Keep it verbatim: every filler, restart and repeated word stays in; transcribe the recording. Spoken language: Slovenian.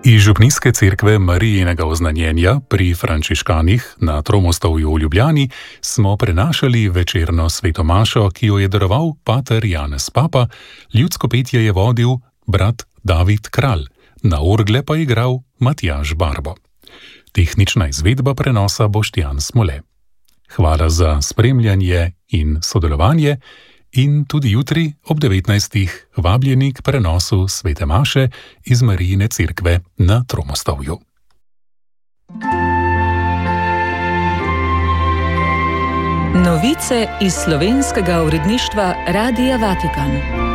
Iz župnijske cerkve Marijinega oznanjenja pri Frančiškanih na Tromostovju v Ljubljani smo prenašali večerno svetomašo, ki jo je daroval pater Janez Papa, ljudsko petje je vodil brat David Kralj, na orgle pa je igral Matjaž Barbo. Tehnična izvedba prenosa Boštjan Smole. Hvala za spremljanje in sodelovanje in tudi jutri ob devetnajstih vabljeni k prenosu svete maše iz Marijine cerkve na Tromostovju. Novice iz slovenskega uredništva Radia Vatikan.